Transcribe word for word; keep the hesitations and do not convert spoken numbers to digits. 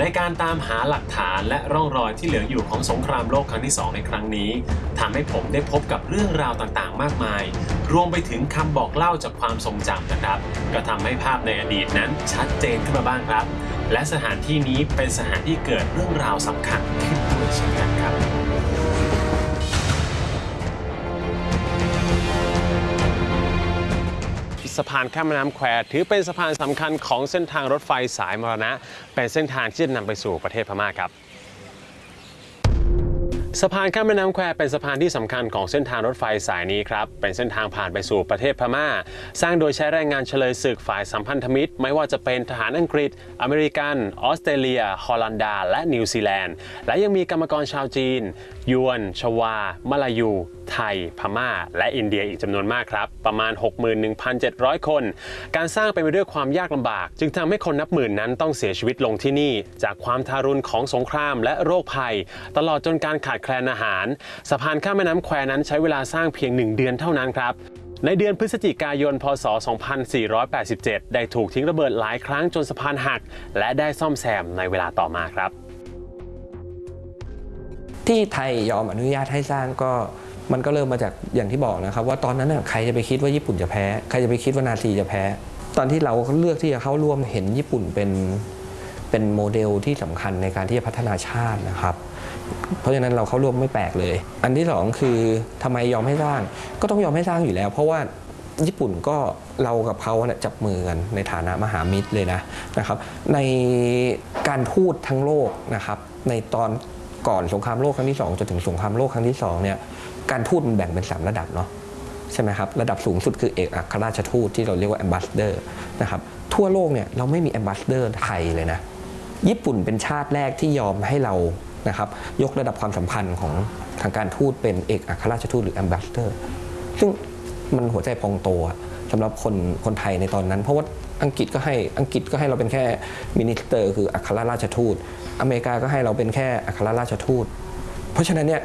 ในการตามหาหลักฐานและร่องรอยที่เหลืออยู่ของสงครามโลกครั้งที่สองในครั้งนี้ทำให้ผมได้พบกับเรื่องราวต่างๆมากมายรวมไปถึงคำบอกเล่าจากความทรงจำนะครับก็ทำให้ภาพในอดีตนั้นชัดเจนขึ้นมาบ้างครับและสถานที่นี้เป็นสถานที่เกิดเรื่องราวสำคัญขึ้นด้วยเช่นกันครับสะพานข้ามแม่น้ำแควถือเป็นสะพานสำคัญของเส้นทางรถไฟสายมรณะเป็นเส้นทางที่จะนำไปสู่ประเทศพม่าครับสะพานข้ามแม่น้ำแควเป็นสะพานที่สำคัญของเส้นทางรถไฟสายนี้ครับเป็นเส้นทางผ่านไปสู่ประเทศพม่าสร้างโดยใช้แรงงานเฉลยศึกฝ่ายสัมพันธมิตรไม่ว่าจะเป็นทหารอังกฤษอเมริกันออสเตรเลียฮอลันดาและนิวซีแลนด์และยังมีกรรมกรชาวจีนยวนชวามลายูไทยพม่าและอินเดียอีกจำนวนมากครับประมาณ หกหมื่นหนึ่งพันเจ็ดร้อย คนการสร้างเป็นไปด้วยความยากลำบากจึงทำให้คนนับหมื่นนั้นต้องเสียชีวิตลงที่นี่จากความทารุณของสงครามและโรคภัยตลอดจนการขาดแคลนอาหารสะพานข้ามแม่น้ำแควนั้นใช้เวลาสร้างเพียงหนึ่งเดือนเท่านั้นครับในเดือนพฤศจิกายนพ.ศ. สองพันสี่ร้อยแปดสิบเจ็ดได้ถูกทิ้งระเบิดหลายครั้งจนสะพานหักและได้ซ่อมแซมในเวลาต่อมาครับที่ไทยยอมอนุญาตให้สร้างก็มันก็เริ่มมาจากอย่างที่บอกนะครับว่าตอนนั้นน่ะใครจะไปคิดว่าญี่ปุ่นจะแพ้ใครจะไปคิดว่านาซีจะแพ้ตอนที่เราเลือกที่จะเข้าร่วมเห็นญี่ปุ่นเป็นเป็นโมเดลที่สำคัญในการที่จะพัฒนาชาตินะครับเพราะฉะนั้นเราเข้าร่วมไม่แปลกเลยอันที่สองคือทำไมยอมให้สร้างก็ต้องยอมให้สร้างอยู่แล้วเพราะว่าญี่ปุ่นก็เรากับเขาเนี่ยจับมือกันในฐานะมหามิตรเลยนะนะครับในการทูตทั้งโลกนะครับในตอนก่อนสงครามโลกครั้งที่สองจนถึงสงครามโลกครั้งที่สองเนี่ยการทูตมันแบ่งเป็นสามระดับเนาะใช่ไหมครับระดับสูงสุดคือเอกอัครราชทูตที่เราเรียกว่า ambassador นะครับทั่วโลกเนี่ยเราไม่มี ambassador ไทยเลยนะญี่ปุ่นเป็นชาติแรกที่ยอมให้เรานะครับยกระดับความสัมพันธ์ของทางการทูตเป็นเอกอัครราชทูตหรือ ambassador ซึ่งมันหัวใจพองโตสำหรับคนคนไทยในตอนนั้นเพราะว่าอังกฤษก็ให้อังกฤษก็ให้เราเป็นแค่มินิสเตอร์คืออัครราชทูตอเมริกาก็ให้เราเป็นแค่อัครราชทูตเพราะฉะนั้นเนี่ย